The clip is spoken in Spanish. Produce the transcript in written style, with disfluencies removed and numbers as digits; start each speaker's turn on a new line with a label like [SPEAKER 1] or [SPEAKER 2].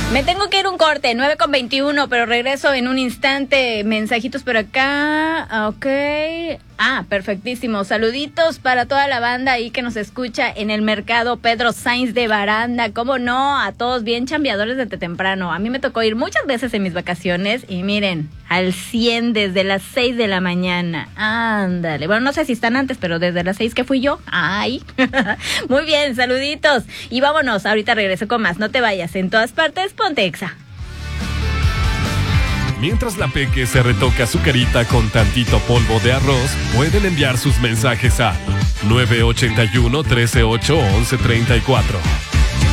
[SPEAKER 1] Me tengo que ir un corte, 9:21, pero regreso en un instante. Mensajitos por acá, ok. Perfectísimo. Saluditos para toda la banda ahí que nos escucha en el mercado Pedro Sainz de Baranda. Cómo no, a todos bien chambeadores desde temprano. A mí me tocó ir muchas veces en mis vacaciones y miren, al 100 desde las 6 de la mañana. Ándale. Bueno, no sé si están antes, pero desde las 6 que fui yo. Ay. Muy bien, saluditos. Y vámonos, ahorita regreso con más. No te vayas, en todas partes, ponte Exa.
[SPEAKER 2] Mientras la Peque se retoca su carita con tantito polvo de arroz, pueden enviar sus mensajes a 981-138-1134.